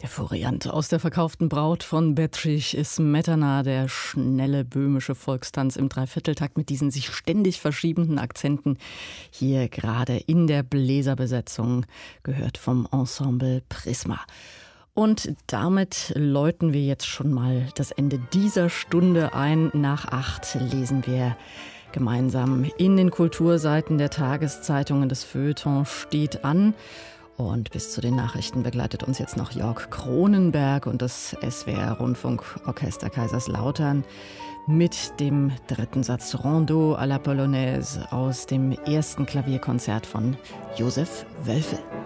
Der Furiant aus der verkauften Braut von Bedřich Smetana, der schnelle böhmische Volkstanz im Dreivierteltakt mit diesen sich ständig verschiebenden Akzenten, hier gerade in der Bläserbesetzung, gehört vom Ensemble Prisma. Und damit läuten wir jetzt schon mal das Ende dieser Stunde ein. Nach 8 lesen wir gemeinsam in den Kulturseiten der Tageszeitungen. Das Feuilleton steht an. Und bis zu den Nachrichten begleitet uns jetzt noch Jörg Kronenberg und das SWR-Rundfunkorchester Kaiserslautern mit dem dritten Satz Rondeau à la Polonaise aus dem ersten Klavierkonzert von Josef Wölfel.